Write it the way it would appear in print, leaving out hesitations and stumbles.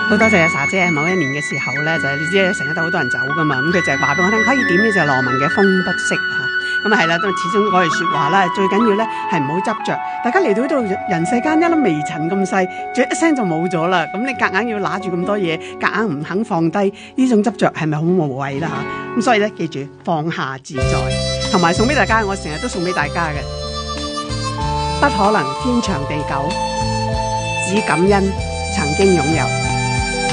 好多謝阿莎姐喺某一年嘅時候咧，就係你知成日都好多人走噶嘛，咁佢就係話俾我聽，可以點呢就係羅文嘅風不息嚇，咁啊係啦，都始終嗰句説話啦，最緊要咧係唔好執着。大家嚟到呢度人世間一粒微塵咁細，一聲就冇咗啦。咁你夾硬要揦住咁多嘢，夾硬唔肯放低，呢種執着係咪好無謂啦嚇？咁所以咧，記住放下自在，同埋送俾大家，我成日都送俾大家嘅，不可能天長地久，只感恩曾經擁有。